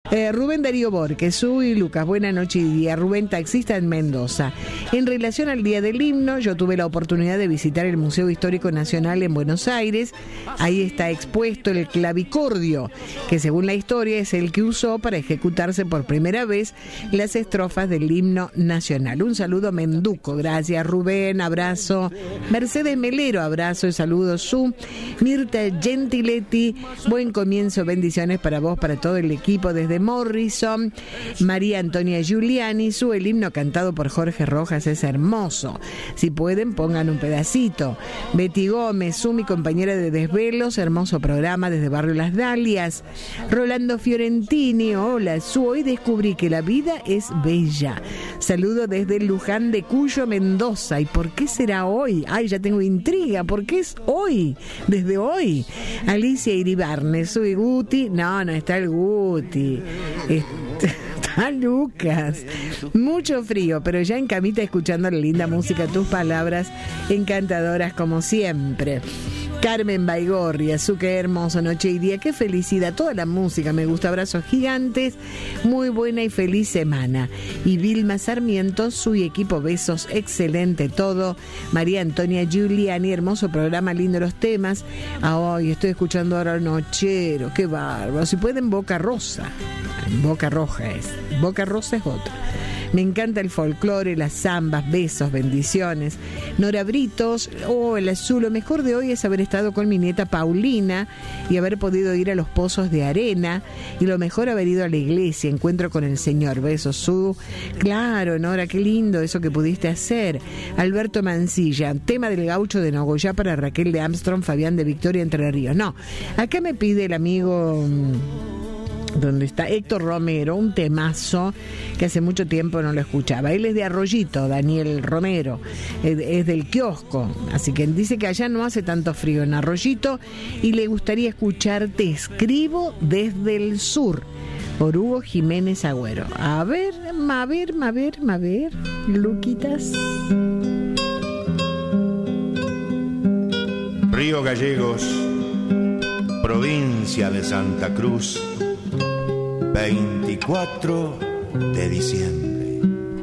Rubén Darío Borges, y Lucas, buena noche y día. Rubén, taxista en Mendoza. En relación al Día del Himno, yo tuve la oportunidad de visitar el Museo Histórico Nacional en Buenos Aires. Ahí está expuesto el clavicordio, que según la historia es el que usó para ejecutarse por primera vez las estrofas del himno nacional. Un saludo Menduco, gracias Rubén, abrazo. Mercedes Melero, abrazo y saludos. Mirta Gentiletti, buen comienzo, bendiciones para vos, para todo el equipo desde Morrison. María Antonia Giuliani, el himno cantado por Jorge Rojas es hermoso. Si pueden, pongan un pedacito. Betty Gómez, mi compañera de Desvelos, hermoso programa desde Barrio Las Dalias. Rolando Fiorentini, hola, hoy descubrí que la vida es bella. Saludo desde Luján de Cuyo, Mendoza. ¿Y por qué será hoy? Ay, ya tengo intriga, ¿por qué es hoy? Desde hoy. Alicia Iribarne, soy Guti. No está el Guti. Está Lucas. Mucho frío, pero ya en camita escuchando la linda música, tus palabras encantadoras como siempre. Carmen Baigorria, qué hermoso, noche y día, qué felicidad, toda la música me gusta, abrazos gigantes, muy buena y feliz semana. Y Vilma Sarmiento, y equipo, besos, excelente todo. María Antonia Giuliani, hermoso programa, lindo los temas. Hoy estoy escuchando ahora el Nochero, qué bárbaro. Si pueden, Boca Rosa, Boca Roja es, Boca Rosa es otra. Me encanta el folclore, las zambas, besos, bendiciones. Nora Britos, el azul, lo mejor de hoy es haber estado con mi nieta Paulina y haber podido ir a los pozos de arena, y lo mejor haber ido a la iglesia, encuentro con el Señor. Besos, Claro, Nora, qué lindo eso que pudiste hacer. Alberto Mancilla, tema del gaucho de Nogoyá para Raquel de Armstrong, Fabián de Victoria, Entre Ríos. No, acá me pide el amigo... donde está Héctor Romero, un temazo que hace mucho tiempo no lo escuchaba. Él es de Arroyito, Daniel Romero, es del kiosco, así que dice que allá no hace tanto frío en Arroyito y le gustaría escuchar Te escribo desde el sur, por Hugo Jiménez Agüero. A ver, Luquitas. Río Gallegos, provincia de Santa Cruz, 24 de diciembre.